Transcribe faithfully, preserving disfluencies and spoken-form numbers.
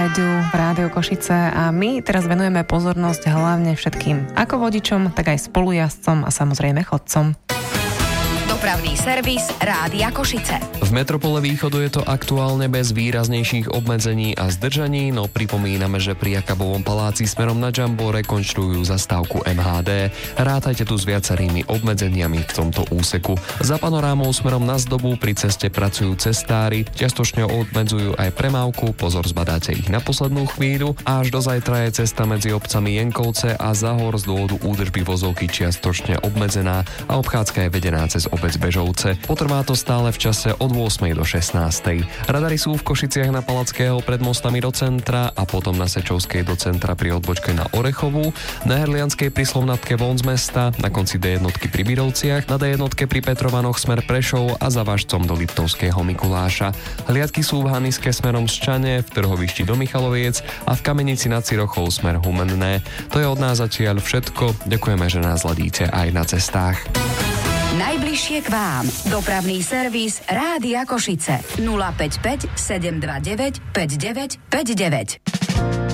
Stredu v Rádiu Košice a my teraz venujeme pozornosť hlavne všetkým ako vodičom, tak aj spolujazdcom a samozrejme chodcom. Dopravný servis Rádia Košice. V metropole Východu je to aktuálne bez výraznejších obmedzení a zdržaní, no pripomíname, že pri Jakabovom paláci smerom na Jumbo rekonštruujú zastávku em há dé. Rátajte tu s viacerými obmedzeniami v tomto úseku. Za panorámou smerom na Zdobu pri ceste pracujú cestári, čiastočne obmedzujú aj premávku, pozor, zbadáte ich na poslednú chvíľu. Až do zajtra je cesta medzi obcami Jenkovce a Zahor z dôvodu údržby vozovky čiastočne obmedzená a obchádzka je vedená cez obec Bežovce. Potrvá to stále v čase od ôsmej do šestnástej. Radary sú v Košiciach na Palackého pred mostami do centra a potom na Sečovskej do centra pri odbočke na Orechovú, na Herlianskej pri Slovnatke von z mesta, na konci dé jednotky pri Birovciach, na dé jednotke pri Petrovanoch smer Prešov a za Vážcom do Liptovského Mikuláša. Hliadky sú v Haniske smerom Ščane, v Trhovišti do Michaloviec a v Kamenici nad Cirochou smer Humenné. To je od nás zatiaľ všetko. Ďakujeme, že nás ladíte aj na cestách. Najbližšie k vám. Dopravný servis Rádia Košice. nula päť päť sedem dva deväť päť deväť päť deväť.